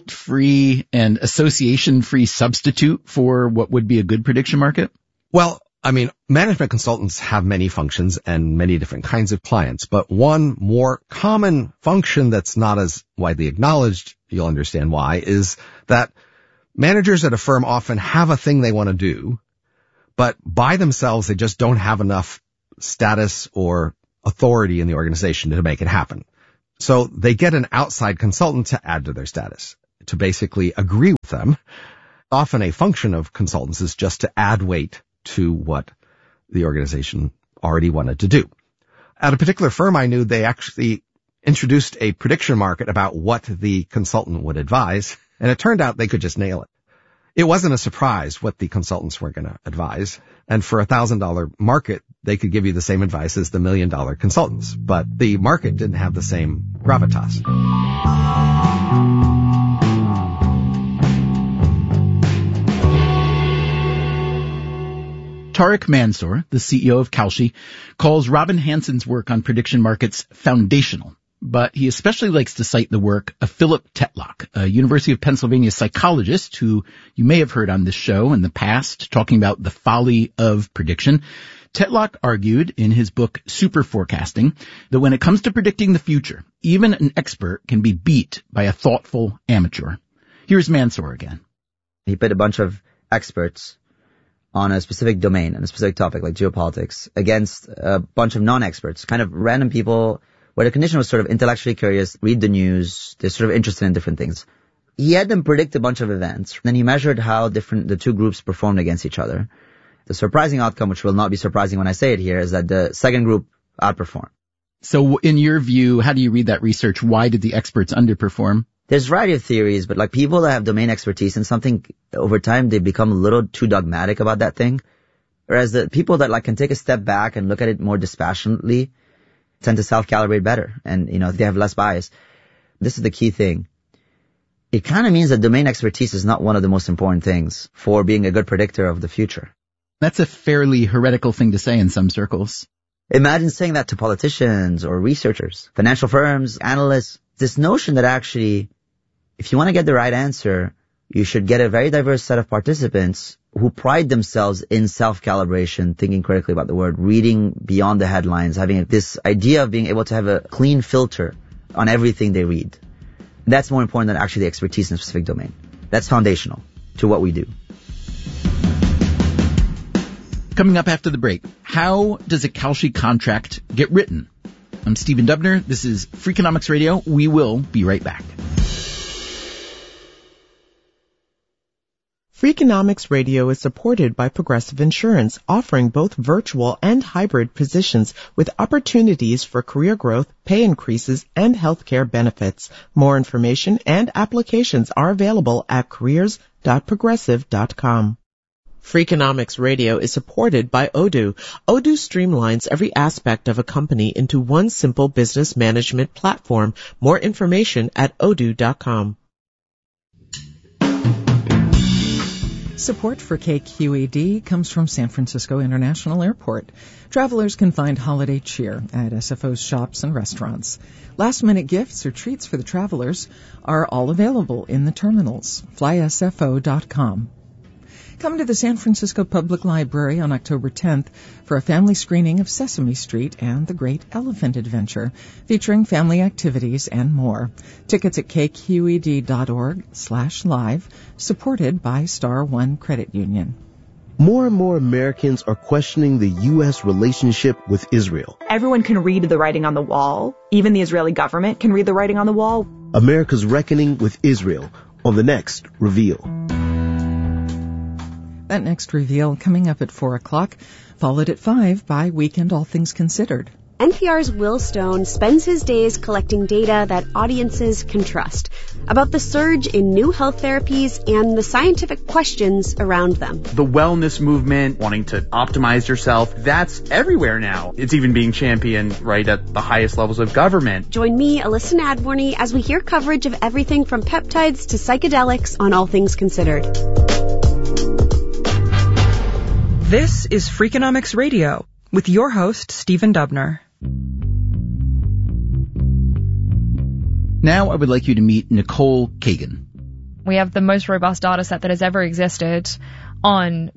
guilt-free, and association-free substitute for what would be a good prediction market. Well, I mean, management consultants have many functions and many different kinds of clients, but one more common function that's not as widely acknowledged, you'll understand why, is that managers at a firm often have a thing they want to do, but by themselves they just don't have enough status or authority in the organization to make it happen. So they get an outside consultant to add to their status, to basically agree with them. Often a function of consultants is just to add weight to what the organization already wanted to do. At a particular firm I knew, they actually introduced a prediction market about what the consultant would advise, and it turned out they could just nail it. It wasn't a surprise what the consultants were going to advise, and for $1,000 market, they could give you the same advice as the $1 million consultants, but the market didn't have the same gravitas. Tariq Mansour, the CEO of Kalshi, calls Robin Hanson's work on prediction markets foundational, but he especially likes to cite the work of Philip Tetlock, a University of Pennsylvania psychologist who you may have heard on this show in the past, talking about the folly of prediction. Tetlock argued in his book Super Forecasting that when it comes to predicting the future, even an expert can be beat by a thoughtful amateur. Here's Mansour again. He put a bunch of experts on a specific domain and a specific topic like geopolitics against a bunch of non-experts, kind of random people where the condition was sort of intellectually curious, read the news, they're sort of interested in different things. He had them predict a bunch of events. Then he measured how different the two groups performed against each other. The surprising outcome, which will not be surprising when I say it here, is that the second group outperformed. So in your view, how do you read that research? Why did the experts underperform? There's a variety of theories, but like people that have domain expertise in something, over time they become a little too dogmatic about that thing. Whereas the people that like can take a step back and look at it more dispassionately tend to self-calibrate better and, they have less bias. This is the key thing. It kind of means that domain expertise is not one of the most important things for being a good predictor of the future. That's a fairly heretical thing to say in some circles. Imagine saying that to politicians or researchers, financial firms, analysts. This notion that actually, if you want to get the right answer, you should get a very diverse set of participants who pride themselves in self-calibration, thinking critically about the word, reading beyond the headlines, having this idea of being able to have a clean filter on everything they read. That's more important than actually the expertise in a specific domain. That's foundational to what we do. Coming up after the break, how does a Kalshi contract get written? I'm Stephen Dubner. This is Freakonomics Radio. We will be right back. Freakonomics Radio is supported by Progressive Insurance, offering both virtual and hybrid positions with opportunities for career growth, pay increases, and healthcare benefits. More information and applications are available at careers.progressive.com. Freakonomics Radio is supported by Odoo. Odoo streamlines every aspect of a company into one simple business management platform. More information at odoo.com. Support for KQED comes from San Francisco International Airport. Travelers can find holiday cheer at SFO's shops and restaurants. Last-minute gifts or treats for the travelers are all available in the terminals. FlySFO.com. Come to the San Francisco Public Library on October 10th for a family screening of Sesame Street and The Great Elephant Adventure, featuring family activities and more. Tickets at kqed.org/live, supported by Star One Credit Union. More and more Americans are questioning the U.S. relationship with Israel. Everyone can read the writing on the wall. Even the Israeli government can read the writing on the wall. America's reckoning with Israel on the next Reveal. That next reveal coming up at 4 o'clock, followed at 5 by Weekend All Things Considered. NPR's Will Stone spends his days collecting data that audiences can trust about the surge in new health therapies and the scientific questions around them. The wellness movement, wanting to optimize yourself, that's everywhere now. It's even being championed right at the highest levels of government. Join me, Alyssa Nadworny, as we hear coverage of everything from peptides to psychedelics on All Things Considered. This is Freakonomics Radio with your host, Stephen Dubner. Now I would like you to meet Nicole Kagan. We have the most robust data set that has ever existed on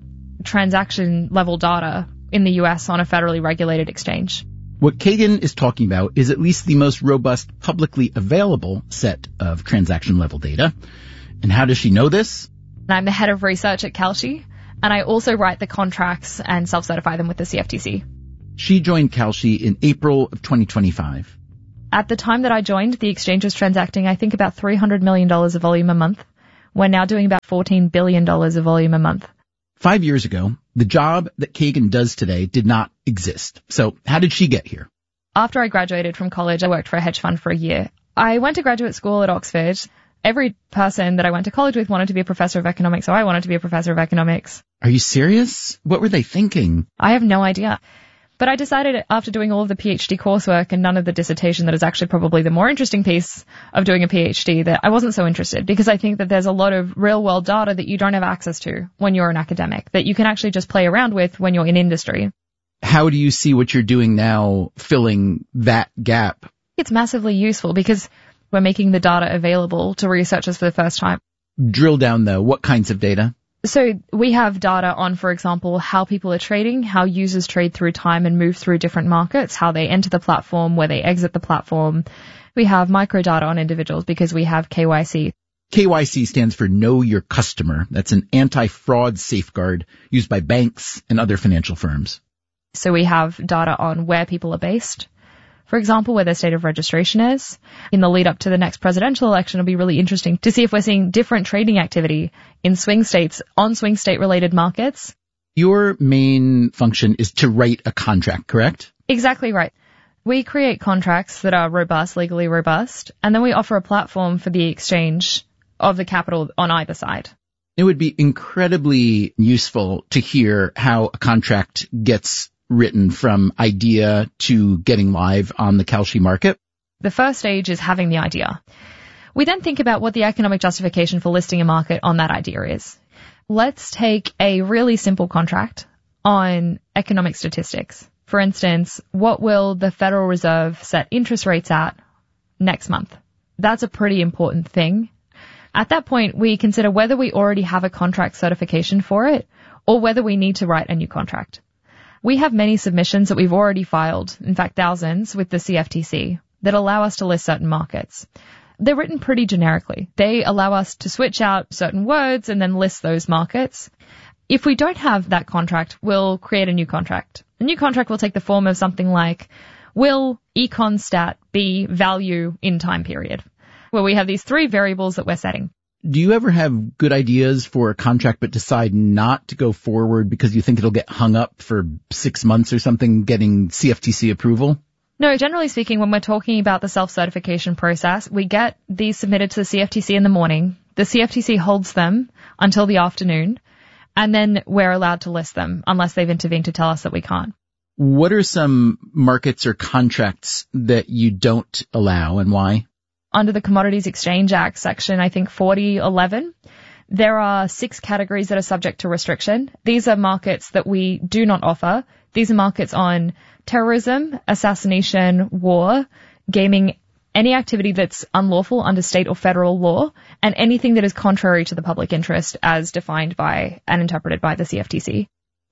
transaction level data in the US on a federally regulated exchange. What Kagan is talking about is at least the most robust publicly available set of transaction level data. And how does she know this? I'm the head of research at Kalshi, and I also write the contracts and self-certify them with the CFTC. She joined Kalshi in April of 2025. At the time that I joined, the exchange was transacting, I think, about $300 million of volume a month. We're now doing about $14 billion of volume a month. 5 years ago, the job that Kagan does today did not exist. So how did she get here? After I graduated from college, I worked for a hedge fund for a year. I went to graduate school at Oxford. Every person that I went to college with wanted to be a professor of economics, so I wanted to be a professor of economics. Are you serious? What were they thinking? I have no idea. But I decided after doing all of the PhD coursework and none of the dissertation, that is actually probably the more interesting piece of doing a PhD, that I wasn't so interested, because I think that there's a lot of real world data that you don't have access to when you're an academic, that you can actually just play around with when you're in industry. How do you see what you're doing now filling that gap? It's massively useful because we're making the data available to researchers for the first time. Drill down though, what kinds of data? So we have data on, for example, how people are trading, how users trade through time and move through different markets, how they enter the platform, where they exit the platform. We have microdata on individuals because we have KYC. KYC stands for Know Your Customer. That's an anti-fraud safeguard used by banks and other financial firms. So we have data on where people are based. For example, where their state of registration is. In the lead up to the next presidential election, it'll be really interesting to see if we're seeing different trading activity in swing states, on swing state related markets. Your main function is to write a contract, correct? Exactly right. We create contracts that are robust, legally robust, and then we offer a platform for the exchange of the capital on either side. It would be incredibly useful to hear how a contract gets written from idea to getting live on the Kalshi market. The first stage is having the idea. We then think about what the economic justification for listing a market on that idea is. Let's take a really simple contract on economic statistics. For instance, what will the Federal Reserve set interest rates at next month? That's a pretty important thing. At that point, we consider whether we already have a contract certification for it or whether we need to write a new contract. We have many submissions that we've already filed, in fact thousands, with the CFTC that allow us to list certain markets. They're written pretty generically. They allow us to switch out certain words and then list those markets. If we don't have that contract, we'll create a new contract. The new contract will take the form of something like, will econ stat be value in time period? Where we have these three variables that we're setting. Do you ever have good ideas for a contract but decide not to go forward because you think it'll get hung up for 6 months or something getting CFTC approval? No, generally speaking, when we're talking about the self-certification process, we get these submitted to the CFTC in the morning. The CFTC holds them until the afternoon, and then we're allowed to list them unless they've intervened to tell us that we can't. What are some markets or contracts that you don't allow and why? Under the Commodities Exchange Act, section, I think 4011, there are 6 categories that are subject to restriction. These are markets that we do not offer. These are markets on terrorism, assassination, war, gaming, any activity that's unlawful under state or federal law, and anything that is contrary to the public interest as defined by and interpreted by the CFTC.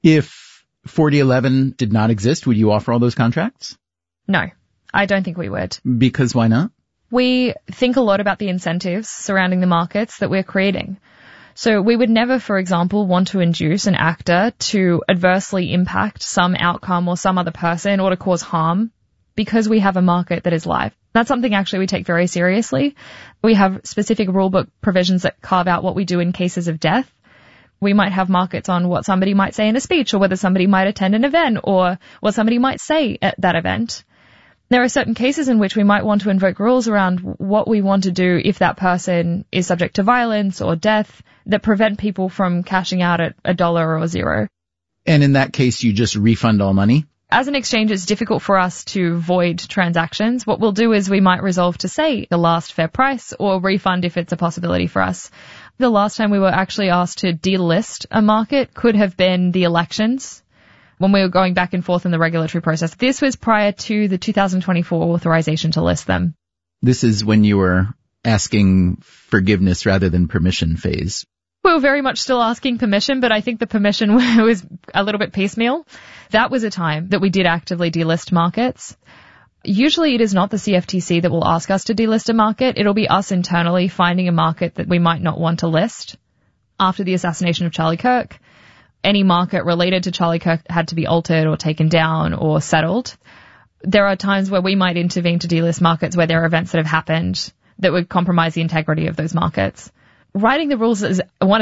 If 4011 did not exist, would you offer all those contracts? No, I don't think we would. Because why not? We think a lot about the incentives surrounding the markets that we're creating. So we would never, for example, want to induce an actor to adversely impact some outcome or some other person or to cause harm because we have a market that is live. That's something actually we take very seriously. We have specific rulebook provisions that carve out what we do in cases of death. We might have markets on what somebody might say in a speech or whether somebody might attend an event or what somebody might say at that event. There are certain cases in which we might want to invoke rules around what we want to do if that person is subject to violence or death that prevent people from cashing out at $1 or $0. And in that case, you just refund all money? As an exchange, it's difficult for us to void transactions. What we'll do is we might resolve to say the last fair price or refund if it's a possibility for us. The last time we were actually asked to delist a market could have been the elections, when we were going back and forth in the regulatory process. This was prior to the 2024 authorization to list them. This is when you were asking forgiveness rather than permission phase. We were very much still asking permission, but I think the permission was a little bit piecemeal. That was a time that we did actively delist markets. Usually it is not the CFTC that will ask us to delist a market. It'll be us internally finding a market that we might not want to list. After the assassination of Charlie Kirk, any market related to Charlie Kirk had to be altered or taken down or settled. There are times where we might intervene to delist markets where there are events that have happened that would compromise the integrity of those markets. Writing the rules is one